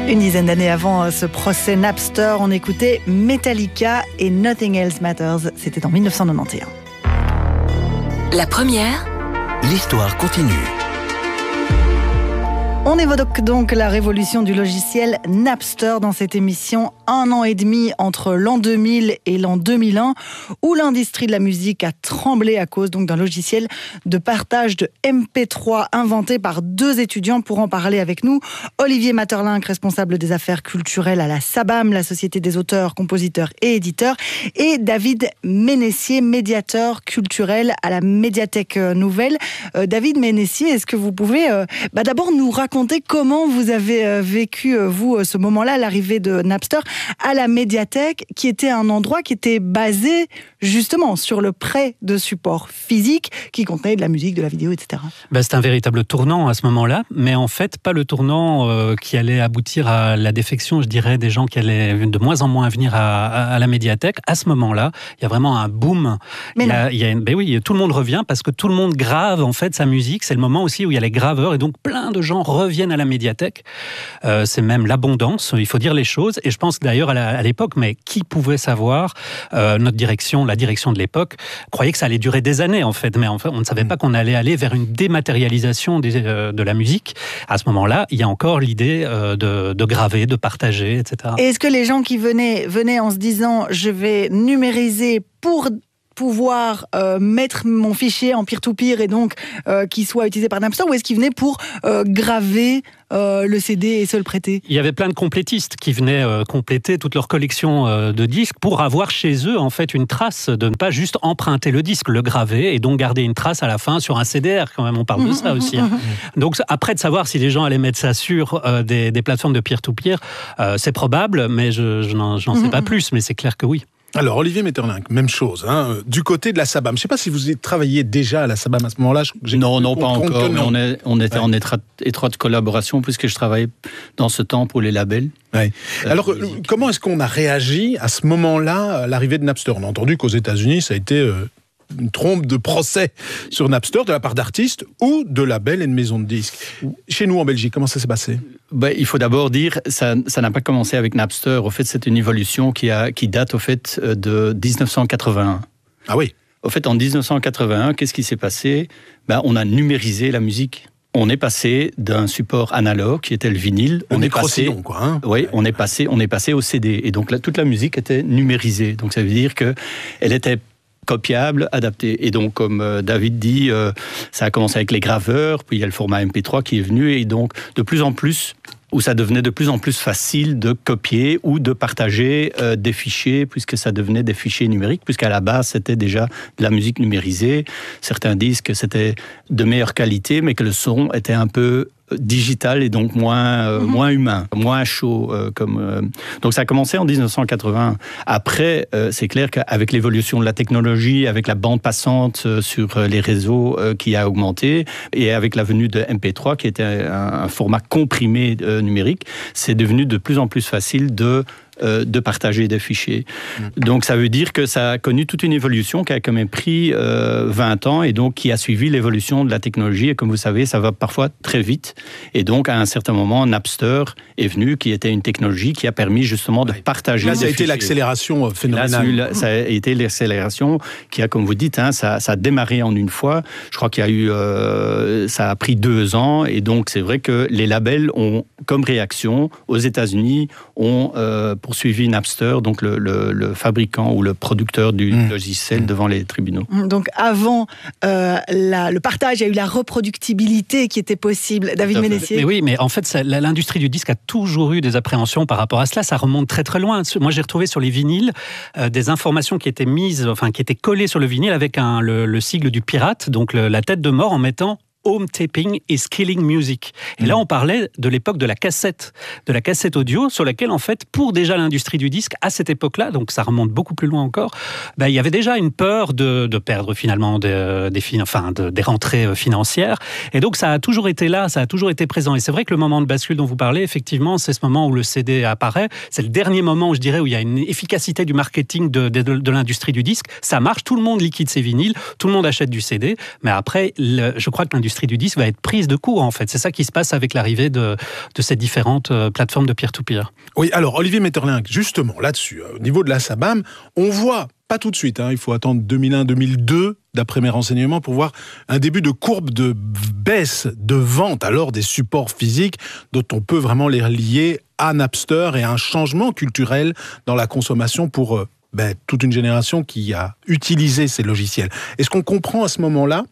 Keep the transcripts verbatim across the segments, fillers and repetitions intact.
Une dizaine d'années avant ce procès Napster, on écoutait Metallica et Nothing Else Matters. C'était en mille neuf cent quatre-vingt-onze. La première, l'histoire continue. On évoque donc la révolution du logiciel Napster dans cette émission, un an et demi entre l'an deux mille et l'an deux mille un, où l'industrie de la musique a tremblé à cause donc d'un logiciel de partage de M P trois inventé par deux étudiants. Pour en parler avec nous, Olivier Maeterlinck, responsable des affaires culturelles à la SABAM, la Société des auteurs, compositeurs et éditeurs, et David Ménessier, médiateur culturel à la Médiathèque Nouvelle. Euh, David Ménessier, est-ce que vous pouvez euh, bah d'abord nous raconter comment vous avez euh, vécu, euh, vous, euh, ce moment-là, l'arrivée de Napster à la Médiathèque, qui était un endroit qui était basé justement sur le prêt de supports physiques qui contenaient de la musique, de la vidéo, et cetera. Ben, c'est un véritable tournant à ce moment-là, mais en fait, pas le tournant euh, qui allait aboutir à la défection, je dirais, des gens qui allaient de moins en moins venir à, à, à la Médiathèque. À ce moment-là, il y a vraiment un boom. Mais il y a, non. il y a une, ben oui, tout le monde revient parce que tout le monde grave en fait sa musique. C'est le moment aussi où il y a les graveurs et donc plein de gens reviennent à la Médiathèque. Euh, c'est même l'abondance, il faut dire les choses. Et je pense d'ailleurs à, la, à l'époque, mais qui pouvait savoir, euh, notre direction, la direction de l'époque, croyait que ça allait durer des années en fait, mais en fait, on ne savait pas qu'on allait aller vers une dématérialisation des, euh, de la musique. À ce moment-là, il y a encore l'idée euh, de, de graver, de partager, et cetera. Et est-ce que les gens qui venaient, venaient en se disant « je vais numériser pour pouvoir euh, mettre mon fichier en peer-to-peer et donc euh, qu'il soit utilisé par Napster » ou est-ce qu'ils venaient pour euh, graver euh, le C D et se le prêter ? Il y avait plein de complétistes qui venaient euh, compléter toute leur collection euh, de disques pour avoir chez eux en fait une trace, de ne pas juste emprunter le disque, le graver et donc garder une trace à la fin sur un C D R quand même, on parle de ça aussi. Hein. Donc après de savoir si les gens allaient mettre ça sur euh, des, des plateformes de peer-to-peer, euh, c'est probable, mais je, je n'en, je n'en sais pas plus, mais c'est clair que oui. Alors, Olivier Maeterlinck, même chose, hein, du côté de la SABAM. Je ne sais pas si vous travailliez déjà à la SABAM à ce moment-là. J'ai non, non, pas encore. Mais on, est, on était ouais. en étroite, étroite collaboration puisque je travaillais dans ce temps pour les labels. Ouais. Euh, Alors, musique. Comment est-ce qu'on a réagi à ce moment-là, à l'arrivée de Napster ? On a entendu qu'aux États-Unis, ça a été euh, une trompe de procès sur Napster de la part d'artistes ou de labels et de maisons de disques. Chez nous, en Belgique, comment ça s'est passé ? Ben, il faut d'abord dire, ça, ça n'a pas commencé avec Napster. Au fait, c'est une évolution qui, a, qui date au fait de dix-neuf cent quatre-vingt-un. Ah oui. Au fait, en dix-neuf cent quatre-vingt-un, qu'est-ce qui s'est passé ? Ben, on a numérisé la musique. On est passé d'un support analogue qui était le vinyle. Le on est passé, quoi. Hein oui, ouais. on est passé, on est passé au C D. Et donc là, toute la musique était numérisée. Donc ça veut dire que elle était copiable, adapté. Et donc, comme euh, David dit, euh, ça a commencé avec les graveurs, puis il y a le format M P trois qui est venu, et donc, de plus en plus, où ça devenait de plus en plus facile de copier ou de partager euh, des fichiers, puisque ça devenait des fichiers numériques, puisqu'à la base, c'était déjà de la musique numérisée. Certains disent que c'était de meilleure qualité, mais que le son était un peu digital et donc moins euh, mm-hmm. moins humain, moins chaud euh, comme euh... donc ça a commencé en dix-neuf cent quatre-vingt. Après euh, c'est clair qu'avec l'évolution de la technologie, avec la bande passante euh, sur les réseaux euh, qui a augmenté et avec la venue de M P trois qui était un, un format comprimé euh, numérique, c'est devenu de plus en plus facile de Euh, de partager des fichiers. Mmh. Donc ça veut dire que ça a connu toute une évolution qui a quand même pris euh, vingt ans et donc qui a suivi l'évolution de la technologie. Et comme vous savez, ça va parfois très vite. Et donc à un certain moment, Napster est venu, qui était une technologie qui a permis justement de partager. Là, ça a été fichiers. l'accélération phénoménale. Là, ça a été l'accélération qui a, comme vous dites, hein, ça, ça a démarré en une fois. Je crois qu'il y a eu, euh, ça a pris deux ans. Et donc c'est vrai que les labels ont, comme réaction, aux États-Unis, ont euh, poursuivi Napster, donc le, le, le fabricant ou le producteur du mmh. logiciel mmh. devant les tribunaux. Donc avant euh, la, le partage, il y a eu la reproductibilité qui était possible. David Ménessier. Mais oui, mais en fait, ça, l'industrie du disque a toujours eu des appréhensions par rapport à cela. Ça remonte très très loin. Moi, j'ai retrouvé sur les vinyles euh, des informations qui étaient mises, enfin qui étaient collées sur le vinyle avec un, le, le sigle du pirate, donc le, la tête de mort en mettant home taping is killing music. Et mmh. là, on parlait de l'époque de la cassette, de la cassette audio, sur laquelle, en fait, pour déjà l'industrie du disque, à cette époque-là, donc ça remonte beaucoup plus loin encore, ben, il y avait déjà une peur de, de perdre finalement des, des, enfin, de, des rentrées financières. Et donc, ça a toujours été là, ça a toujours été présent. Et c'est vrai que le moment de bascule dont vous parlez, effectivement, c'est ce moment où le C D apparaît. C'est le dernier moment, je dirais, où il y a une efficacité du marketing de, de, de, de l'industrie du disque. Ça marche, tout le monde liquide ses vinyles, tout le monde achète du C D. Mais après, le, je crois que l'industrie l'industrie du disque va être prise de court, en fait. C'est ça qui se passe avec l'arrivée de, de ces différentes euh, plateformes de peer-to-peer. Oui, alors Olivier Metterlinck, justement, là-dessus, au niveau de la SABAM, on voit, pas tout de suite, hein, il faut attendre deux mille un deux mille deux, d'après mes renseignements, pour voir un début de courbe de baisse de vente, alors des supports physiques, dont on peut vraiment les lier à Napster et à un changement culturel dans la consommation pour euh, ben, toute une génération qui a utilisé ces logiciels. Est-ce qu'on comprend à ce moment-là,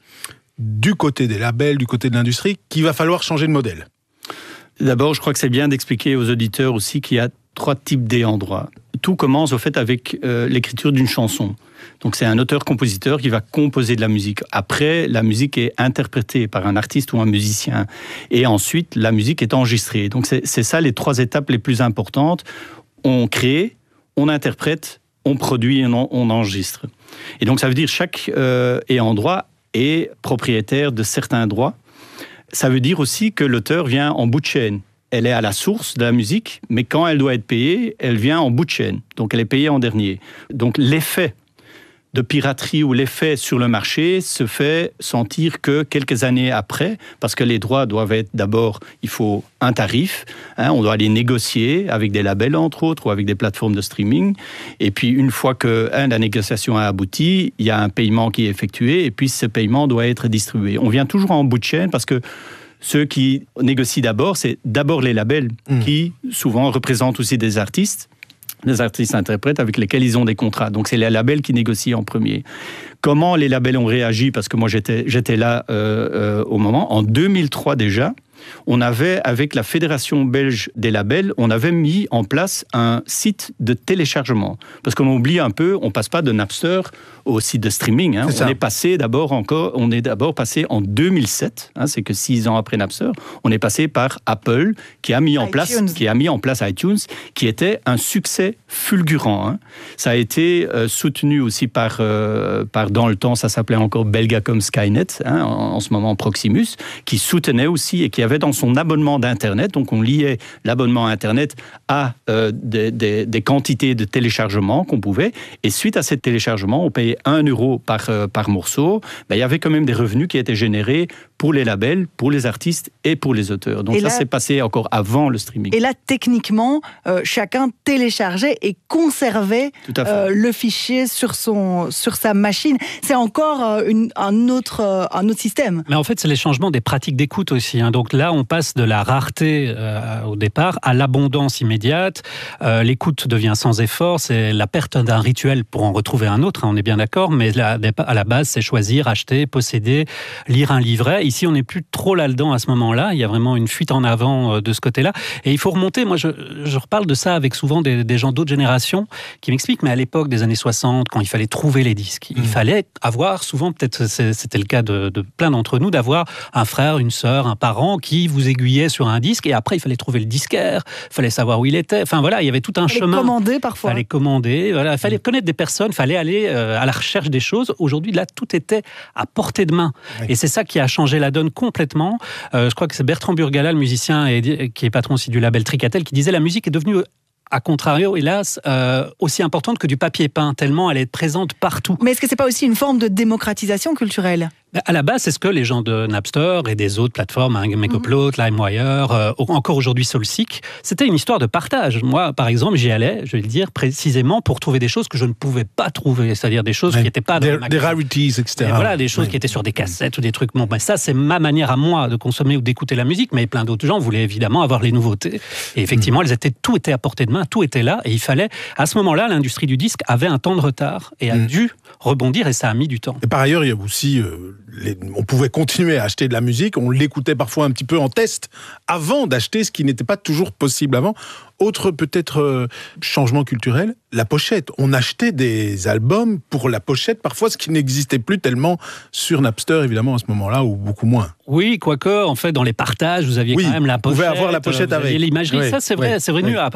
du côté des labels, du côté de l'industrie, qu'il va falloir changer de modèle ? D'abord, je crois que c'est bien d'expliquer aux auditeurs aussi qu'il y a trois types d'ayants droit. Tout commence au fait avec euh, l'écriture d'une chanson. Donc c'est un auteur-compositeur qui va composer de la musique. Après, la musique est interprétée par un artiste ou un musicien. Et ensuite, la musique est enregistrée. Donc c'est, c'est ça les trois étapes les plus importantes. On crée, on interprète, on produit et on, on enregistre. Et donc ça veut dire que chaque euh, ayant droit est propriétaire de certains droits. Ça veut dire aussi que l'auteur vient en bout de chaîne. Elle est à la source de la musique, mais quand elle doit être payée, elle vient en bout de chaîne. Donc elle est payée en dernier. Donc l'effet de piraterie ou l'effet sur le marché se fait sentir que quelques années après, parce que les droits doivent être d'abord, il faut un tarif, hein, on doit aller négocier avec des labels entre autres ou avec des plateformes de streaming, et puis une fois que hein, la négociation a abouti, il y a un paiement qui est effectué et puis ce paiement doit être distribué. On vient toujours en bout de chaîne parce que ceux qui négocient d'abord, c'est d'abord les labels mmh. qui souvent représentent aussi des artistes, des artistes-interprètes avec lesquels ils ont des contrats. Donc, c'est les labels qui négocient en premier. Comment les labels ont réagi ? Parce que moi, j'étais, j'étais là euh, euh, au moment. En deux mille trois déjà, on avait, avec la Fédération belge des labels, on avait mis en place un site de téléchargement. Parce qu'on oublie un peu, on ne passe pas de Napster au site de streaming. Hein. On est passé d'abord encore, on est d'abord passé en deux mille sept, hein, c'est que six ans après Napster, on est passé par Apple qui a mis en place, qui a mis en place iTunes, qui était un succès fulgurant. Hein. Ça a été euh, soutenu aussi par, euh, par, dans le temps, ça s'appelait encore Belgacom Skynet, hein, en, en ce moment Proximus, qui soutenait aussi et qui avait dans son abonnement d'Internet, donc on liait l'abonnement Internet à euh, des, des, des quantités de téléchargements qu'on pouvait, et suite à ces téléchargements, on payait un euro par, euh, par morceau, ben, il y avait quand même des revenus qui étaient générés pour les labels, pour les artistes et pour les auteurs. Donc et ça, là, c'est passé encore avant le streaming. Et là, techniquement, euh, chacun téléchargeait et conservait euh, le fichier sur, son, sur sa machine. C'est encore euh, une, un, autre, euh, un autre système. Mais en fait, c'est les changements des pratiques d'écoute aussi. Hein. Donc là, on passe de la rareté euh, au départ à l'abondance immédiate. Euh, l'écoute devient sans effort. C'est la perte d'un rituel pour en retrouver un autre, hein, on est bien d'accord. Mais là, à la base, c'est choisir, acheter, posséder, lire un livret. Ici, on n'est plus trop là-dedans à ce moment-là. Il y a vraiment une fuite en avant de ce côté-là. Et il faut remonter. Moi, je, je reparle de ça avec souvent des, des gens d'autres générations qui m'expliquent, mais à l'époque des années soixante, quand il fallait trouver les disques, mmh. il fallait avoir, souvent, peut-être c'était le cas de, de plein d'entre nous, d'avoir un frère, une sœur, un parent qui vous aiguillait sur un disque. Et après, il fallait trouver le disquaire, il fallait savoir où il était. Enfin, voilà, il y avait tout un il chemin. Il fallait commander parfois. Il fallait commander. Voilà, il fallait mmh. connaître des personnes, il fallait aller euh, à la recherche des choses. Aujourd'hui, là, tout était à portée de main. Oui. Et c'est ça qui a changé la donne complètement. Euh, je crois que c'est Bertrand Burgala, le musicien et, qui est patron aussi du label Tricatel, qui disait la musique est devenue, à contrario, hélas, euh, aussi importante que du papier peint, tellement elle est présente partout. Mais est-ce que c'est pas aussi une forme de démocratisation culturelle ? À la base, c'est ce que les gens de Napster et des autres plateformes, hein, Megaupload, mm-hmm. LimeWire, euh, encore aujourd'hui SoulSeek, c'était une histoire de partage. Moi, par exemple, j'y allais, je vais le dire, précisément pour trouver des choses que je ne pouvais pas trouver, c'est-à-dire des choses ouais. qui n'étaient pas dans des, le magasin. Des rarities, et cetera. Et voilà, des choses ouais. qui étaient sur des cassettes ou des trucs. Bon, ben ça, c'est ma manière à moi de consommer ou d'écouter la musique, mais plein d'autres gens voulaient évidemment avoir les nouveautés. Et effectivement, mm. elles étaient, tout était à portée de main, tout était là, et il fallait, à ce moment-là, l'industrie du disque avait un temps de retard et a mm. dû rebondir, et ça a mis du temps. Et par ailleurs, il y a aussi, euh, les, on pouvait continuer à acheter de la musique, on l'écoutait parfois un petit peu en test avant d'acheter, ce qui n'était pas toujours possible avant. Autre peut-être euh, changement culturel, la pochette. On achetait des albums pour la pochette, parfois ce qui n'existait plus tellement sur Napster, évidemment, à ce moment-là, ou beaucoup moins. Oui, quoique, en fait, dans les partages, vous aviez oui, quand même la pochette. Vous pouvez avoir la pochette vous avec. l'imagerie, oui, ça c'est vrai, oui, c'est venu oui. avec les plateformes.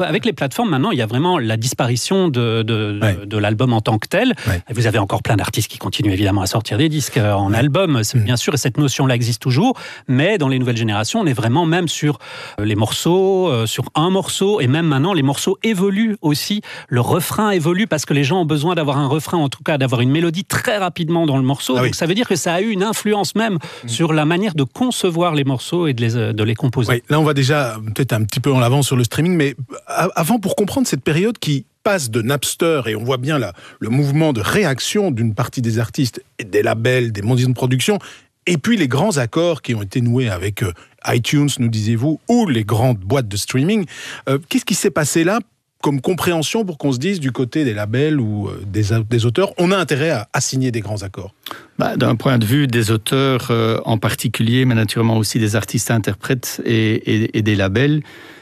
plateformes, maintenant, il y a vraiment la disparition de, de, ouais. de, de l'album en tant que tel. Ouais. Et vous avez encore plein d'artistes qui continuent évidemment à sortir des disques en ouais. album, c'est, mmh. bien sûr, et cette notion-là existe toujours, mais dans les nouvelles générations, on est vraiment même sur les morceaux, euh, sur un morceau, et même maintenant, les morceaux évoluent aussi. Le refrain évolue parce que les gens ont besoin d'avoir un refrain, en tout cas d'avoir une mélodie très rapidement dans le morceau. Ah, donc oui. ça veut dire que ça a eu une influence même mmh. sur la manière de concevoir les morceaux et de les, de les composer. Oui, là on va déjà peut-être un petit peu en avant sur le streaming, mais avant, pour comprendre cette période qui passe de Napster, et on voit bien là, le mouvement de réaction d'une partie des artistes, et des labels, des maisons de production, et puis les grands accords qui ont été noués avec euh, iTunes, nous disiez-vous, ou les grandes boîtes de streaming. Euh, qu'est-ce qui s'est passé là comme compréhension pour qu'on se dise du côté des labels ou euh, des, des auteurs, on a intérêt à, à signer des grands accords? Bah, d'un point de vue des auteurs euh, en particulier, mais naturellement aussi des artistes interprètes et, et, et des labels,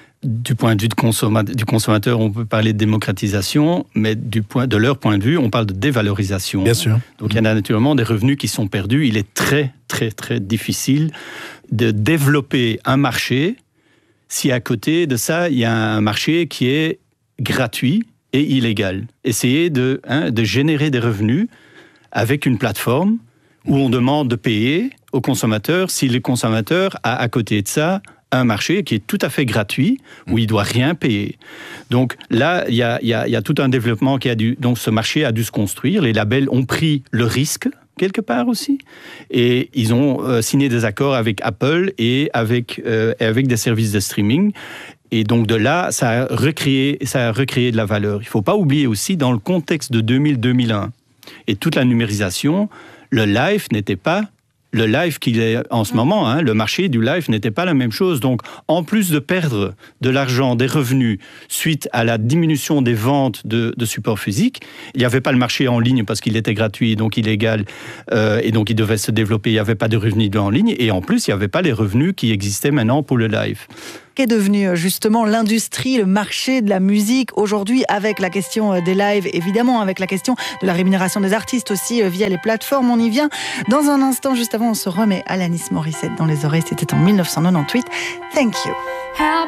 du point de vue de consomma- du consommateur, on peut parler de démocratisation, mais du point, de leur point de vue, on parle de dévalorisation. Bien sûr. Donc il y en a naturellement des revenus qui sont perdus. Il est très, très, très difficile de développer un marché si à côté de ça, il y a un marché qui est gratuit et illégal. Essayer de, hein, de générer des revenus avec une plateforme où on demande de payer aux consommateurs si le consommateur a à côté de ça un marché qui est tout à fait gratuit, où il ne doit rien payer. Donc là, il y a, y a, y a tout un développement qui a dû... Donc ce marché a dû se construire. Les labels ont pris le risque, quelque part aussi, et ils ont euh, signé des accords avec Apple et avec, euh, et avec des services de streaming. Et donc de là, ça a recréé, ça a recréé de la valeur. Il ne faut pas oublier aussi, dans le contexte de deux mille deux mille un, et toute la numérisation, le live n'était pas le live qu'il est en ce moment, hein, le marché du live n'était pas la même chose. Donc, en plus de perdre de l'argent, des revenus, suite à la diminution des ventes de, de supports physiques, il n'y avait pas le marché en ligne parce qu'il était gratuit, donc illégal, euh, et donc il devait se développer, il n'y avait pas de revenus en ligne, et en plus, il n'y avait pas les revenus qui existaient maintenant pour le live. Qu'est devenu justement l'industrie, le marché de la musique aujourd'hui, avec la question des lives, évidemment, avec la question de la rémunération des artistes aussi via les plateformes. On y vient dans un instant. Juste avant, on se remet Alanis Morissette dans les oreilles. C'était en dix-neuf cent quatre-vingt-dix-huit. Thank you.